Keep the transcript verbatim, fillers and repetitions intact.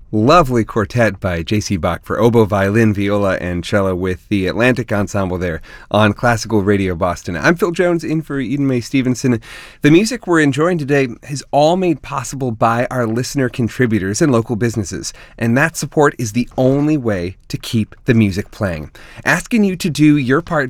Lovely quartet by J C. Bach for oboe, violin, viola, and cello with the Atlantic Ensemble there on Classical Radio Boston. I'm Phil Jones in for Eden Mae Stevenson. The music we're enjoying today is all made possible by our listener contributors and local businesses, and that support is the only way to keep the music playing. Asking you to do your part